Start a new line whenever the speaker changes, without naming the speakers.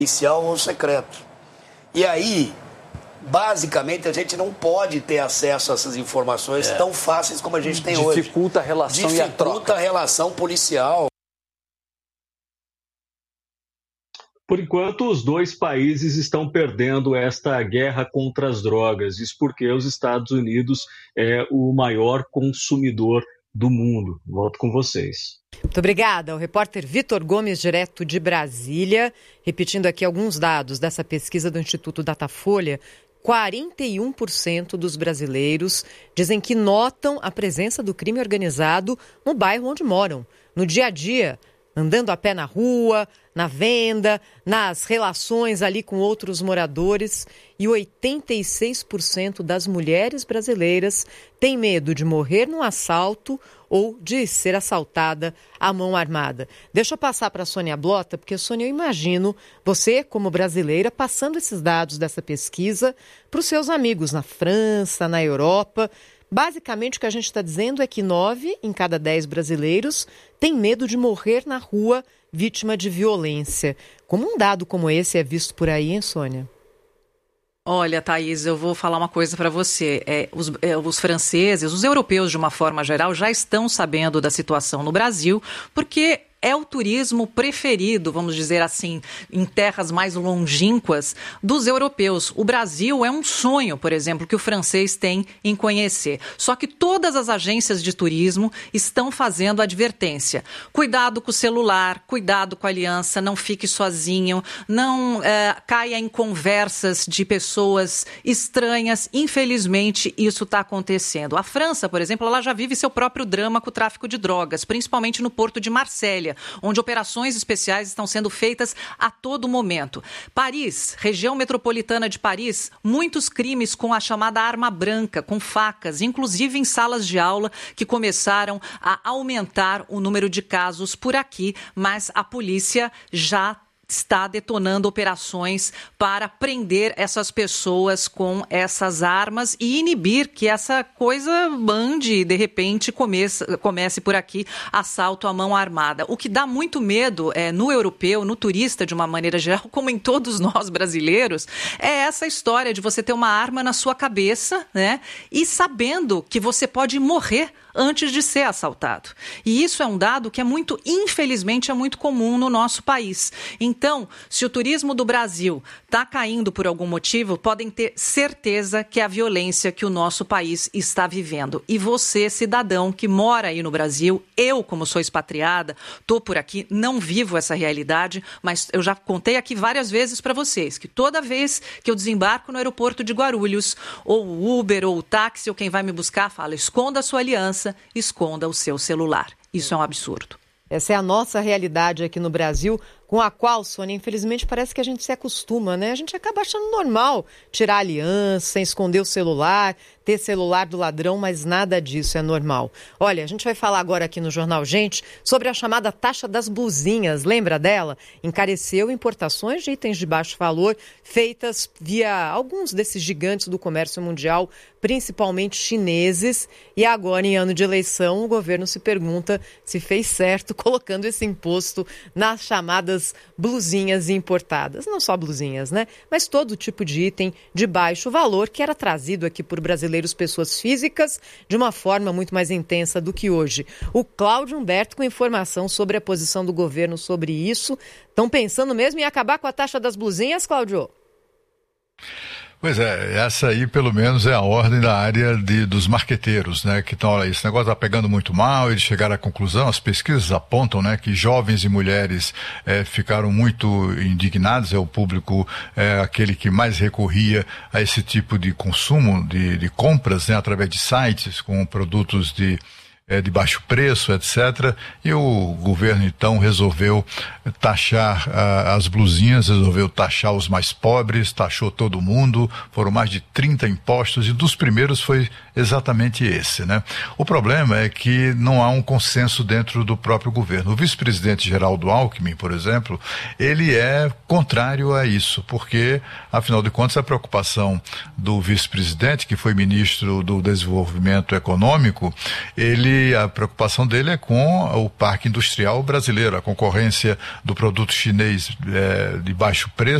policial ou secreto. E aí, basicamente, a gente não pode ter acesso a essas informações tão fáceis como a gente tem hoje.
Dificulta a relação e a troca.
Dificulta a relação policial.
Por enquanto, os dois países estão perdendo esta guerra contra as drogas. Isso porque os Estados Unidos é o maior consumidor do mundo. Volto com vocês.
Muito obrigada. O repórter Vitor Gomes, direto de Brasília. Repetindo aqui alguns dados dessa pesquisa do Instituto Datafolha. 41% dos brasileiros dizem que notam a presença do crime organizado no bairro onde moram, no dia a dia, andando a pé na rua, na venda, nas relações ali com outros moradores. E 86% das mulheres brasileiras têm medo de morrer num assalto ou de ser assaltada à mão armada. Deixa eu passar para a Sônia Blota, porque, Sônia, eu imagino você, como brasileira, passando esses dados dessa pesquisa para os seus amigos na França, na Europa. Basicamente, o que a gente está dizendo é que 9 em cada 10 brasileiros têm medo de morrer na rua vítima de violência. Como um dado como esse é visto por aí, hein, Sônia?
Olha, Thaís, eu vou falar uma coisa para você. Os franceses, os europeus de uma forma geral, já estão sabendo da situação no Brasil, porque é o turismo preferido, vamos dizer assim, em terras mais longínquas dos europeus. O Brasil é um sonho, por exemplo, que o francês tem em conhecer. Só que todas as agências de turismo estão fazendo advertência. Cuidado com o celular, cuidado com a aliança, não fique sozinho, não caia em conversas de pessoas estranhas. Infelizmente, isso está acontecendo. A França, por exemplo, ela já vive seu próprio drama com o tráfico de drogas, principalmente no porto de Marselha, onde operações especiais estão sendo feitas a todo momento. Paris, região metropolitana de Paris, muitos crimes com a chamada arma branca, com facas, inclusive em salas de aula, que começaram a aumentar o número de casos por aqui, mas a polícia já está detonando operações para prender essas pessoas com essas armas e inibir que essa coisa ande, de repente, comece por aqui assalto à mão armada. O que dá muito medo no europeu, no turista de uma maneira geral, como em todos nós brasileiros, é essa história de você ter uma arma na sua cabeça, né? E sabendo que você pode morrer antes de ser assaltado. E isso é um dado que infelizmente, é muito comum no nosso país. Então, se o turismo do Brasil está caindo por algum motivo, podem ter certeza que é a violência que o nosso país está vivendo. E você, cidadão que mora aí no Brasil, eu, como sou expatriada, estou por aqui, não vivo essa realidade, mas eu já contei aqui várias vezes para vocês que toda vez que eu desembarco no aeroporto de Guarulhos, ou o Uber, ou o táxi, ou quem vai me buscar, fala: esconda a sua aliança, esconda o seu celular. Isso é um absurdo.
Essa é a nossa realidade aqui no Brasil, com a qual, Sônia, infelizmente parece que a gente se acostuma, né? A gente acaba achando normal tirar a aliança, esconder o celular, ter celular do ladrão, mas nada disso é normal. Olha, a gente vai falar agora aqui no Jornal Gente sobre a chamada taxa das blusinhas. Lembra dela? Encareceu importações de itens de baixo valor feitas via alguns desses gigantes do comércio mundial, principalmente chineses. E agora, em ano de eleição, o governo se pergunta se fez certo colocando esse imposto nas chamadas blusinhas importadas. Não só blusinhas, né? Mas todo tipo de item de baixo valor que era trazido aqui por brasileiros, pessoas físicas, de uma forma muito mais intensa do que hoje. O Cláudio Humberto com informação sobre a posição do governo sobre isso. Estão pensando mesmo em acabar com a taxa das blusinhas, Cláudio?
Pois é, essa aí pelo menos é a ordem da área dos marqueteiros, né, que estão, olha, esse negócio está pegando muito mal, eles chegaram à conclusão, as pesquisas apontam, né, que jovens e mulheres ficaram muito indignados, é o público aquele que mais recorria a esse tipo de consumo, de compras, né, através de sites com produtos de baixo preço, etc. E o governo, então, resolveu taxar as blusinhas, resolveu taxar os mais pobres, taxou todo mundo, foram mais de 30 impostos, e dos primeiros foi exatamente esse, né? O problema é que não há um consenso dentro do próprio governo. O vice-presidente Geraldo Alckmin, por exemplo, ele é contrário a isso, porque, afinal de contas, a preocupação do vice-presidente, que foi ministro do Desenvolvimento Econômico, ele a preocupação dele é com o parque industrial brasileiro, a concorrência do produto chinês de baixo preço,